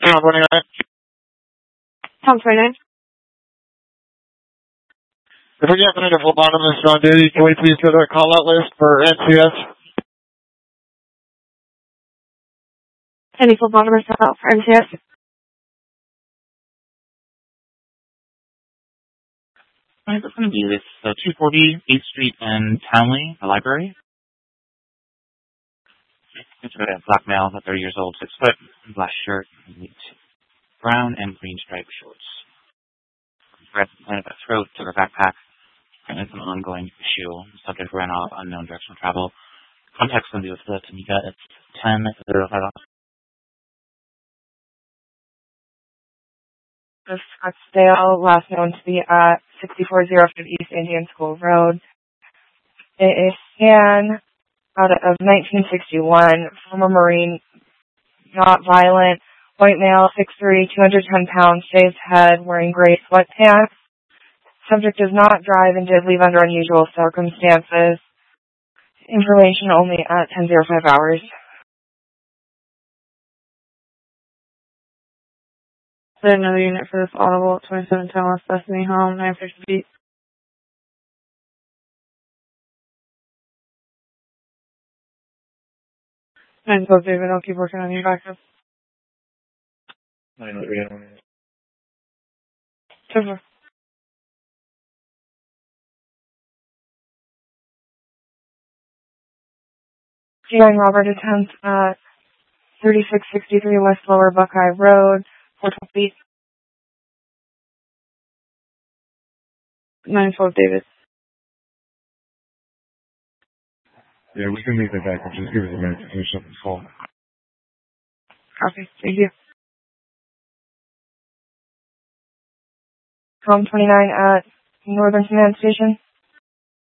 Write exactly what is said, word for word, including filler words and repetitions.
Tom twenty-nine. Tom twenty-nine. If we get a phlebotomist on duty, can we please go to the call-out list for N C S? Any phlebotomist out for N C S? Alright, that's going to be this uh, two forty eighth Street and Townley, the library. It's got a black male, about thirty years old, six foot, black shirt, brown and green striped shorts. Red planet at throat, took her backpack, and it's an ongoing issue. The subject ran off unknown direction of travel. Contact's going to be with the Tamika at ten oh five. Scottsdale, last known to be at sixty-four oh five East Indian School Road. It is scan out of nineteen sixty-one, former Marine, not violent, white male, six three, two hundred ten pounds, shaved head, wearing gray sweatpants. Subject does not drive and did leave under unusual circumstances. Information only at ten oh five hours. There's another unit for this audible at twenty-seven ten West Bethany Home, nine fifty feet. nine twelve David, I'll keep working on your backup. nine three one. Super. G nine Robert attempts at thirty-six sixty-three West Lower Buckeye Road, four twelve feet. nine twelve David. Yeah, we can make that back up. Just give us a minute to finish up this call. Copy. Thank you. Com twenty-nine at Northern Command Station.